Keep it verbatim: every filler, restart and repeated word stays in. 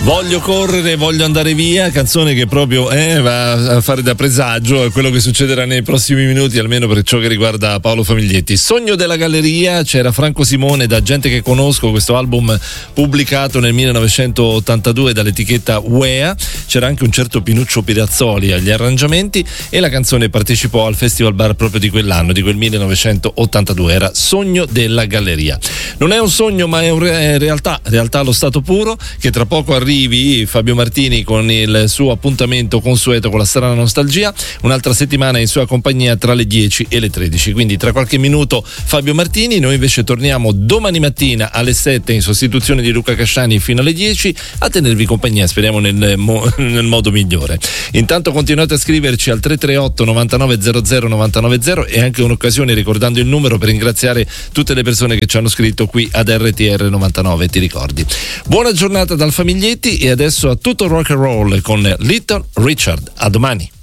Voglio correre, voglio andare via, canzone che proprio eh, va a fare da presagio a quello che succederà nei prossimi minuti, almeno per ciò che riguarda Paolo Famiglietti. Sogno della galleria, c'era Franco Simone, Da gente che conosco, questo album pubblicato nel millenovecentottantadue dall'etichetta U E A, c'era anche un certo Pinuccio Pirazzoli agli arrangiamenti e la canzone partecipò al Festival Bar proprio di quell'anno, di quel millenovecentottantadue, era Sogno della galleria. Non è un sogno ma è un re- realtà, realtà allo stato puro, che tra poco arrivi Fabio Martini con il suo appuntamento consueto con la strana nostalgia, un'altra settimana in sua compagnia tra le dieci e le tredici, quindi tra qualche minuto Fabio Martini. Noi invece torniamo domani mattina alle sette in sostituzione di Luca Casciani fino alle dieci a tenervi compagnia, speriamo nel, mo- nel modo migliore. Intanto continuate a scriverci al tre tre otto novantanove zero zero novantanove zero, e anche un'occasione ricordando il numero per ringraziare tutte le persone che ci hanno scritto qui ad R T R novantanove, ti ricordi. Buona giornata dal Famiglietti e adesso a tutto rock and roll con Little Richard. A domani.